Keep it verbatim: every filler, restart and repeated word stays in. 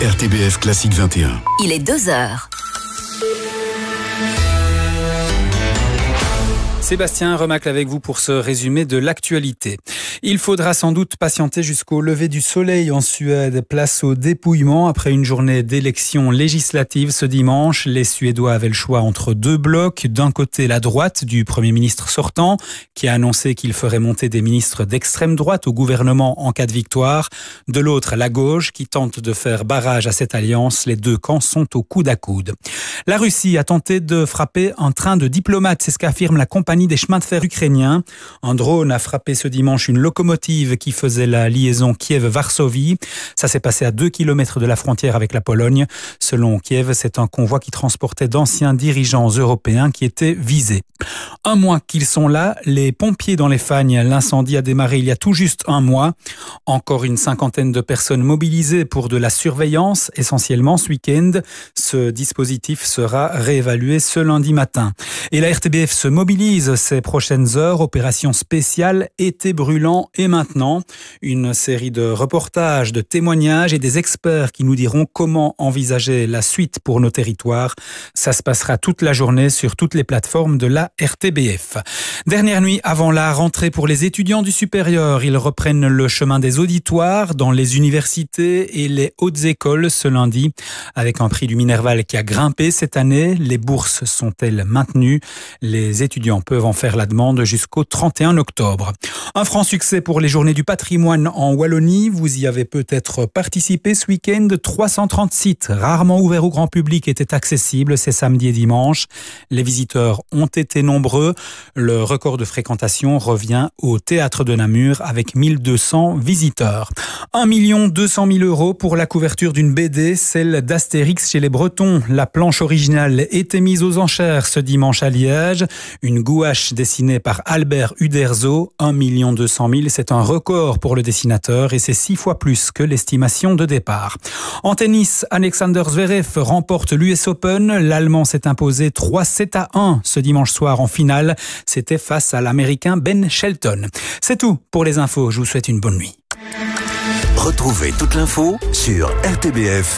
R T B F Classique vingt et un. Il est deux heures. Sébastien Remacle avec vous pour ce résumé de l'actualité. Il faudra sans doute patienter jusqu'au lever du soleil en Suède. Place au dépouillement après une journée d'élections législatives ce dimanche. Les Suédois avaient le choix entre deux blocs. D'un côté, la droite du Premier ministre sortant, qui a annoncé qu'il ferait monter des ministres d'extrême droite au gouvernement en cas de victoire. De l'autre, la gauche, qui tente de faire barrage à cette alliance. Les deux camps sont au coude à coude. La Russie a tenté de frapper un train de diplomates. C'est ce qu'affirme la compagnie des chemins de fer ukrainiens. Un drone a frappé ce dimanche une locomotive qui faisait la liaison Kiev-Varsovie. Ça s'est passé à deux kilomètres de la frontière avec la Pologne. Selon Kiev, c'est un convoi qui transportait d'anciens dirigeants européens qui étaient visés. Un mois qu'ils sont là, les pompiers dans les Fagnes. L'incendie a démarré il y a tout juste un mois. Encore une cinquantaine de personnes mobilisées pour de la surveillance, essentiellement ce week-end. Ce dispositif sera réévalué ce lundi matin. Et la R T B F se mobilise ces prochaines heures. Opération spéciale, été brûlant et maintenant. Une série de reportages, de témoignages et des experts qui nous diront comment envisager la suite pour nos territoires. Ça se passera toute la journée sur toutes les plateformes de la R T B F. Dernière nuit avant la rentrée pour les étudiants du supérieur. Ils reprennent le chemin des auditoires dans les universités et les hautes écoles ce lundi. Avec un prix du Minerval qui a grimpé cette année, les bourses sont-elles maintenues? Les étudiants peuvent en faire la demande jusqu'au trente et un octobre. Un franc succès pour les journées du patrimoine en Wallonie. Vous y avez peut-être participé ce week-end. trois cent trente sites rarement ouverts au grand public étaient accessibles ces samedi et dimanche. Les visiteurs ont été nombreux. Le record de fréquentation revient au théâtre de Namur avec mille deux cents visiteurs. un million deux cent mille euros pour la couverture d'une B D, celle d'Astérix chez les Bretons. La planche originale était mise aux enchères ce dimanche à Liège. Une gouache dessinée par Albert Uderzo, un million deux cent mille, c'est un record pour le dessinateur et c'est six fois plus que l'estimation de départ. En tennis, Alexander Zverev remporte l'U S Open. L'Allemand s'est imposé trois sept à un ce dimanche soir en finale. C'était face à l'Américain Ben Shelton. C'est tout pour les infos. Je vous souhaite une bonne nuit. Retrouvez toute l'info sur R T B F.